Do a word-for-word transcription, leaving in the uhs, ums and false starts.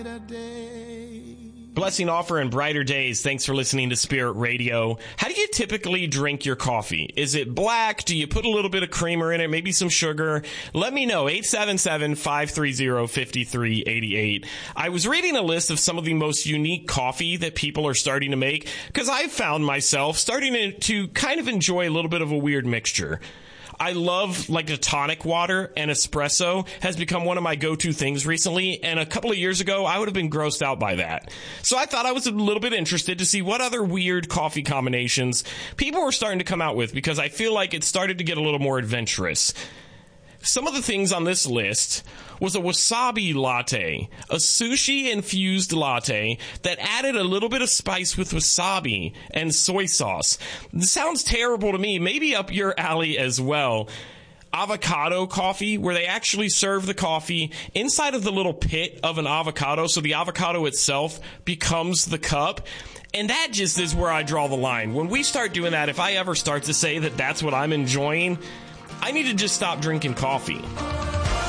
Blessing Offer and Brighter Days. Thanks for listening to Spirit Radio. How do you typically drink your coffee? Is it black? Do you put a little bit of creamer in it? Maybe some sugar? Let me know. eight seven seven, five three zero, five three eight eight. I was reading a list of some of the most unique coffee that people are starting to make because I've found myself starting to, to kind of enjoy a little bit of a weird mixture. I love, like, a tonic water, and espresso has become one of my go-to things recently, and a couple of years ago, I would have been grossed out by that. So I thought I was a little bit interested to see what other weird coffee combinations people were starting to come out with, because I feel like it started to get a little more adventurous. Some of the things on this list was a wasabi latte, a sushi-infused latte that added a little bit of spice with wasabi and soy sauce. This sounds terrible to me, maybe up your alley as well. Avocado coffee, where they actually serve the coffee inside of the little pit of an avocado, so the avocado itself becomes the cup. And that just is where I draw the line. When we start doing that, if I ever start to say that that's what I'm enjoying, I need to just stop drinking coffee.